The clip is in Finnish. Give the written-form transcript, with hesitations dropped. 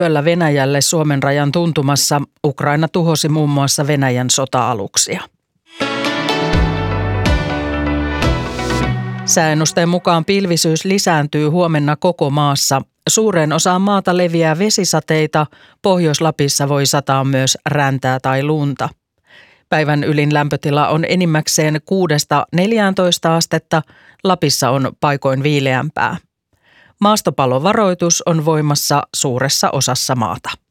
Yöllä Venäjälle Suomen rajan tuntumassa Ukraina tuhosi muun muassa Venäjän sota-aluksia. Sääennusteen mukaan pilvisyys lisääntyy huomenna koko maassa. Suureen osaan maata leviää vesisateita, Pohjois-Lapissa voi sataa myös räntää tai lunta. Päivän ylin lämpötila on enimmäkseen 6–14 astetta, Lapissa on paikoin viileämpää. Maastopallovaroitus on voimassa suuressa osassa maata.